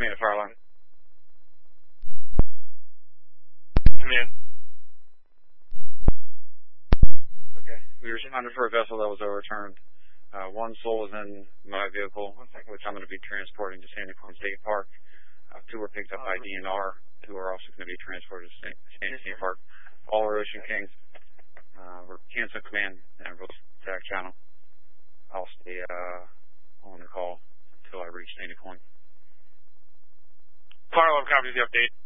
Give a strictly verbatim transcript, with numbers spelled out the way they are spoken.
Command to Fireline. Command. Okay. We responded for a vessel that was overturned. Uh, one soul is in my vehicle, which I'm going to be transporting to Sandy Point State Park. Uh, two were picked up by D N R. Two are also going to be transported to Sandy State Park. All are Ocean Kings. Uh, we're canceling command and we'll attack channel. I'll stay uh, on the call until I reach Sandy Point. Fire alarm copies the update.